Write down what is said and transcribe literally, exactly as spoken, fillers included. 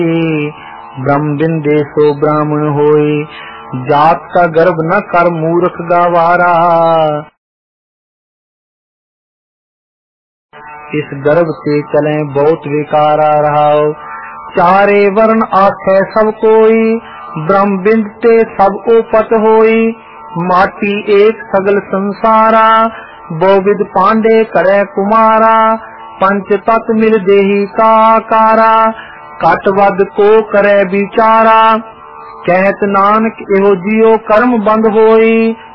ब्रह्म बिंदे सो ब्राह्मण होए, जात का गर्भ न कर मूर्ख गवारा। इस गर्भ से चले बहुत विकारा रहाओ, चारे वर्ण आखे सब कोई, ब्रह्म बिंद ते सब ओपत होई। माटी एक सगल संसारा, बहुविध पांडे करे कुमारा। पंच तत् मिल देही का आकारा, कट वद को करे बिचारा। कहत नानक एहो जियो कर्म बंद होई,